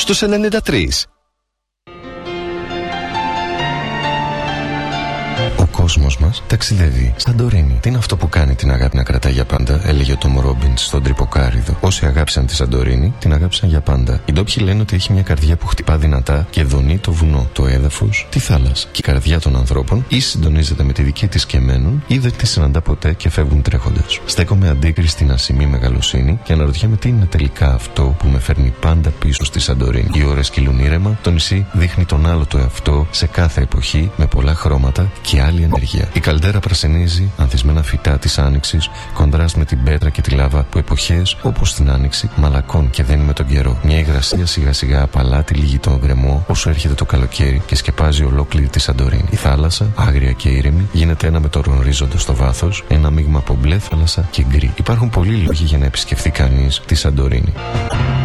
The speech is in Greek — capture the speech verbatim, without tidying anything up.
στους ενενήντα τρία. Ο κόσμος μας ταξιδεύει. Σαντορίνη. Τι είναι αυτό που κάνει την αγάπη να κρατάει για πάντα, έλεγε ο Τόμ Ρόμπινς στον Τρυποκάριδο. Όσοι αγάπησαν τη Σαντορίνη, την αγάπησαν για πάντα. Οι ντόπιοι λένε ότι έχει μια καρδιά που χτυπά δυνατά και δονεί το βουνό, το έδαφος, τη θάλασσα. Και η καρδιά των ανθρώπων ή συντονίζεται με τη δική της και μένουν, ή δεν τη συναντά ποτέ και φεύγουν τρέχοντας. Στέκομαι αντίκριστη στην ασημή μεγαλοσύνη και αναρωτιέμαι τι είναι τελικά αυτό που με φέρνει πάντα πίσω στη Σαντορίνη. Οι ώρες κυλούν ήρεμα, το νησί δείχνει τον άλλο το εαυτό σε κάθε εποχή με πολλά χρώματα και άλλη ενέργεια. Η καλντέρα πρασινίζει, ανθισμένα φυτά της άνοιξης, κοντράστ με την πέτρα και τη λάβα που εποχές όπως την άνοιξη μαλακών και δένει με τον καιρό. Μια υγρασία σιγά σιγά απαλά τη λίγη τον γκρεμό όσο έρχεται το καλοκαίρι και σκεπάζει ολόκληρη τη Σαντορίνη. Η θάλασσα, άγρια και ήρεμη, γίνεται ένα με τον ορίζοντα στο βάθος, ένα μείγμα από μπλε θάλασσα και γκρι. Υπάρχουν πολλοί λόγοι για να επισκεφθεί κανείς τη Σαντορίνη.